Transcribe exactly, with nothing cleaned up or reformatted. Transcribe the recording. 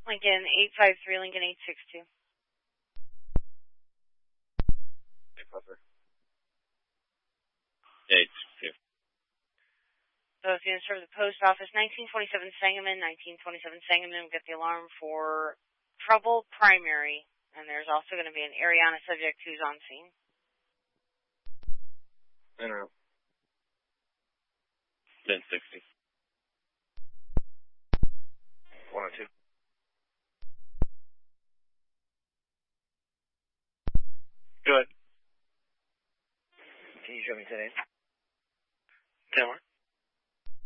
Lincoln eight five three, Lincoln eight six two. eight five three. eight six two. Those units serve the post office, nineteen twenty-seven Sangamon, nineteen twenty-seven Sangamon. We'll get the alarm for trouble primary, and there's also going to be an Ariana subject who's on scene. Interim. ten sixty. one oh two. Go ahead. Can you show me today? ten more.